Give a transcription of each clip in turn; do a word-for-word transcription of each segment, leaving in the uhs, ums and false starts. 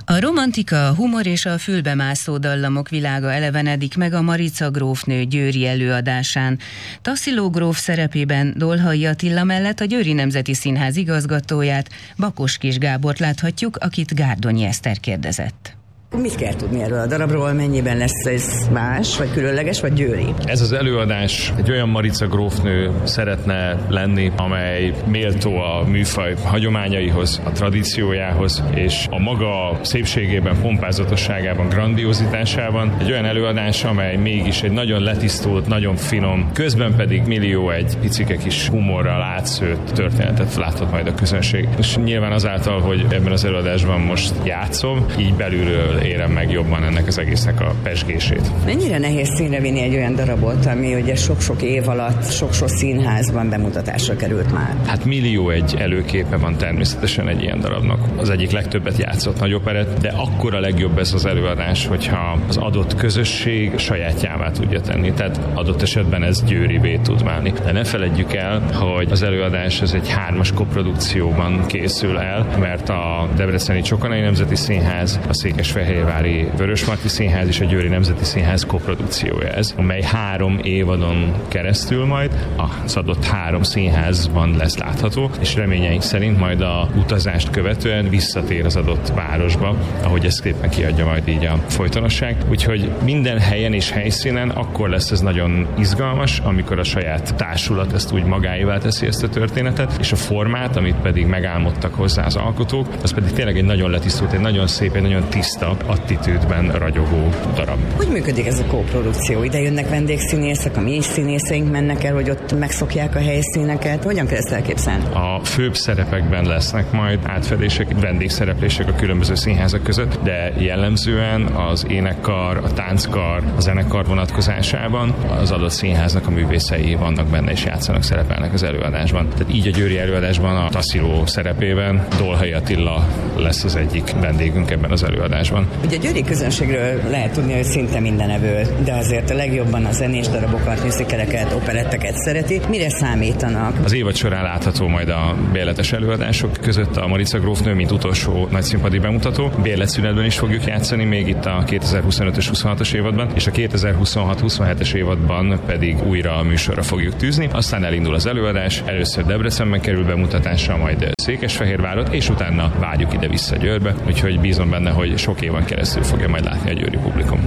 A romantika, a humor és a fülbemászó dallamok világa elevenedik meg a Marica grófnő győri előadásán. Tassilo gróf szerepében Dolhai Attila mellett a Győri Nemzeti Színház igazgatóját, Bakos Kis Gábort láthatjuk, akit Gárdonyi Eszter kérdezett. Mit kell tudni erről a darabról, mennyiben lesz ez más, vagy különleges, vagy győri? Ez az előadás egy olyan Marica grófnő szeretne lenni, amely méltó a műfaj hagyományaihoz, a tradíciójához, és a maga szépségében, pompázatosságában, grandiozitásában egy olyan előadás, amely mégis egy nagyon letisztult, nagyon finom, közben pedig millió egy picike kis humorral átszőtt történetet láthat majd a közönség. És nyilván azáltal, hogy ebben az előadásban most játszom, így belülről érem meg jobban ennek az egésznek a pezsgését. Mennyire nehéz színre vinni egy olyan darabot, ami ugye sok-sok év alatt, sok-sok színházban bemutatásra került már? Hát millió egy előképe van természetesen egy ilyen darabnak. Az egyik legtöbbet játszott nagy operett, de akkor a legjobb ez az előadás, hogyha az adott közösség sajátjává tudja tenni. Tehát adott esetben ez győrivé tud válni. De ne feledjük el, hogy az előadás ez egy hármas koprodukcióban készül el, mert a Debreceni Csokonai Nemzeti Színház, a Székesfehér Vári Vörösmarty Színház és a Győri Nemzeti Színház koprodukciója ez, amely három évadon keresztül majd az adott három színházban lesz látható, és reményeink szerint majd a utazást követően visszatér az adott városba, ahogy ezt szépen kiadja majd így a folytonosság. Úgyhogy minden helyen és helyszínen akkor lesz ez nagyon izgalmas, amikor a saját társulat ezt úgy magáévá teszi ezt a történetet, és a formát, amit pedig megálmodtak hozzá az alkotók, az pedig tényleg egy nagyon letisztult, egy nagyon szép, egy nagyon tiszta attitűdben ragyogó darab. Hogy működik ez a kóprodukció? Ide jönnek vendégszínészek, a mi is színészeink mennek el, hogy ott megszokják a helyszíneket. Hogyan kell ezt elképzelni? A főbb szerepekben lesznek majd átfedések, vendégszereplések a különböző színházak között, de jellemzően az énekkar, a tánckar, a zenekar vonatkozásában az adott színháznak a művészei vannak benne és játszanak, szerepelnek az előadásban. Tehát így a győri előadásban a Tassilo szerepében Dolhai Attila lesz az egyik vendégünk ebben az előadásban. Ugye a győri közönségről lehet tudni, hogy szinte mindenevő, de azért a legjobban a zenés darabokat, musicaleket, operetteket szereti. Mire számítanak? Az évad során látható majd a bérletes előadások között a Marica grófnő, mint utolsó nagyszínpadi bemutató. Bérletszünetben is fogjuk játszani még itt a kétezer-huszonötös huszonhatos évadban, és a kétezer-huszonhat huszonhetes évadban pedig újra a műsorra fogjuk tűzni. Aztán elindul az előadás, először Debrecenben kerül bemutatásra, majd Székesfehérvárot, és utána vágyjuk ide vissza Győrbe, úgyhogy bízom benne, hogy sok éven keresztül fogja majd látni a győri publikum.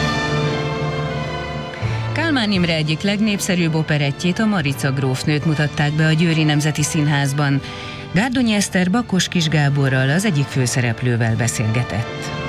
Kálmán Imre egyik legnépszerűbb operettjét, a Marica grófnőt mutatták be a Győri Nemzeti Színházban. Gárdonyi Eszter Bakos Kis Gáborral, az egyik főszereplővel beszélgetett.